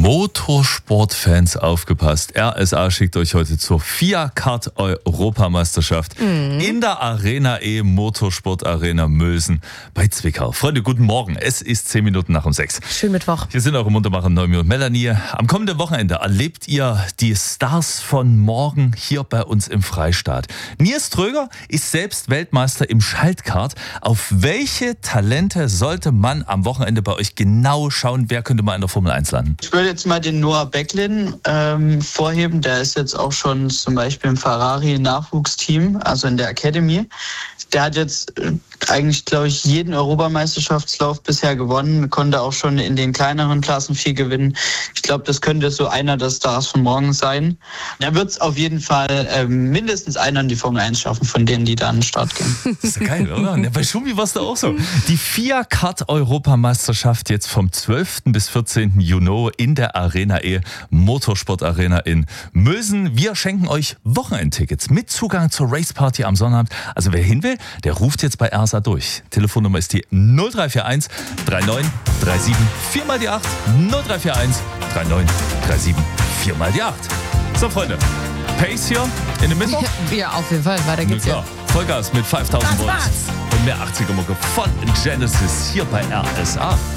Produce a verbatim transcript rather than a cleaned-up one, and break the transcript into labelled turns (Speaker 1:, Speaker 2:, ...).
Speaker 1: Motorsportfans aufgepasst. R S A schickt euch heute zur Via-Kart-Europameisterschaft mhm. in der Arena E Motorsport Arena Mösen bei Zwickau. Freunde, guten Morgen. Es ist zehn Minuten nach um sechs.
Speaker 2: Schönen Mittwoch.
Speaker 1: Hier sind eure Muntermacher Noemi und Melanie. Am kommenden Wochenende erlebt ihr die Stars von morgen hier bei uns im Freistaat. Nils Tröger ist selbst Weltmeister im Schaltkart. Auf welche Talente sollte man am Wochenende bei euch genau schauen? Wer könnte mal in der Formel eins landen?
Speaker 3: Ich würde jetzt mal den Noah Becklin ähm, vorheben. Der ist jetzt auch schon zum Beispiel im Ferrari-Nachwuchsteam, also in der Academy. Der hat jetzt äh, eigentlich, glaube ich, jeden Europameisterschaftslauf bisher gewonnen, konnte auch schon in den kleineren Klassen viel gewinnen. Ich glaube, das könnte so einer der Stars von morgen sein. Da wird es auf jeden Fall äh, mindestens einer in die Formel eins schaffen, von denen, die da an den Start gehen.
Speaker 1: Das ist ja geil, oder? Ja, bei Schumi war es da auch so. Die Via-Kart-Europameisterschaft jetzt vom zwölften bis vierzehnten Juni in der Arena E Motorsport Arena in Mösen. Wir schenken euch Wochenendtickets mit Zugang zur Race Party am Sonnabend. Also wer hin will, der ruft jetzt bei R S A durch. Telefonnummer ist die null drei vier eins drei neun drei sieben vier mal die acht. null drei vier eins drei neun drei sieben vier mal die acht. So Freunde, Pace hier in der Mitte.
Speaker 2: Ja, auf jeden Fall. Weiter geht's ja.
Speaker 1: Vollgas mit fünftausend Volts und mehr achtziger Mucke von Genesis hier bei R S A.